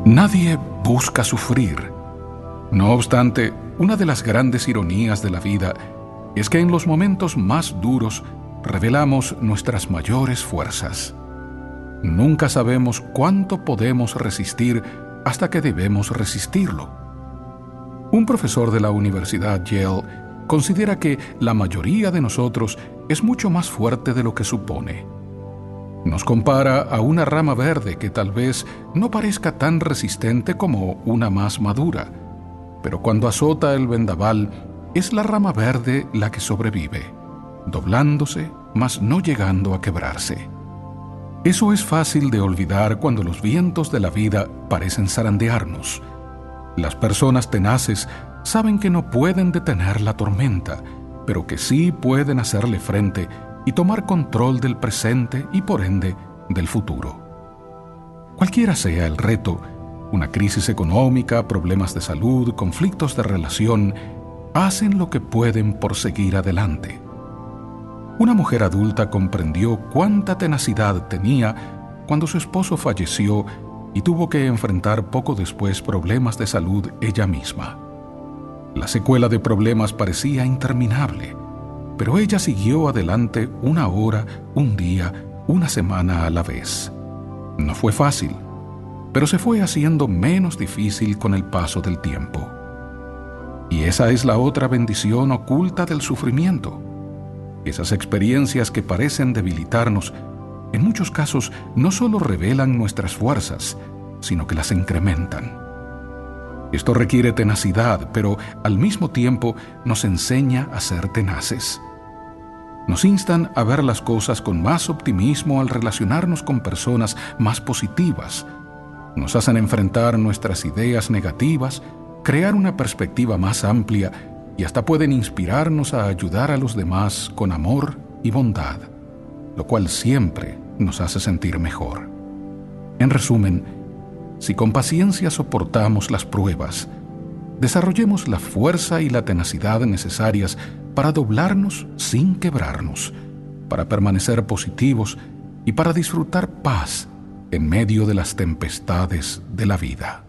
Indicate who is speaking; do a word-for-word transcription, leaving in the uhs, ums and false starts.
Speaker 1: Nadie busca sufrir. No obstante, una de las grandes ironías de la vida es que en los momentos más duros revelamos nuestras mayores fuerzas. Nunca sabemos cuánto podemos resistir hasta que debemos resistirlo. Un profesor de la Universidad Yale considera que la mayoría de nosotros es mucho más fuerte de lo que supone. Nos compara a una rama verde que tal vez no parezca tan resistente como una más madura, pero cuando azota el vendaval, es la rama verde la que sobrevive, doblándose, mas no llegando a quebrarse. Eso es fácil de olvidar cuando los vientos de la vida parecen zarandearnos. Las personas tenaces saben que no pueden detener la tormenta, pero que sí pueden hacerle frente y tomar control del presente y por ende del futuro. Cualquiera sea el reto, una crisis económica, problemas de salud, conflictos de relación, hacen lo que pueden por seguir adelante. Una mujer adulta comprendió cuánta tenacidad tenía cuando su esposo falleció y tuvo que enfrentar poco después problemas de salud ella misma. La secuela de problemas parecía interminable, pero ella siguió adelante una hora, un día, una semana a la vez. No fue fácil, pero se fue haciendo menos difícil con el paso del tiempo. Y esa es la otra bendición oculta del sufrimiento. Esas experiencias que parecen debilitarnos, en muchos casos no solo revelan nuestras fuerzas, sino que las incrementan. Esto requiere tenacidad, pero al mismo tiempo nos enseña a ser tenaces. Nos instan a ver las cosas con más optimismo al relacionarnos con personas más positivas. Nos hacen enfrentar nuestras ideas negativas, crear una perspectiva más amplia y hasta pueden inspirarnos a ayudar a los demás con amor y bondad, lo cual siempre nos hace sentir mejor. En resumen, si con paciencia soportamos las pruebas, desarrollemos la fuerza y la tenacidad necesarias para doblarnos sin quebrarnos, para permanecer positivos y para disfrutar paz en medio de las tempestades de la vida.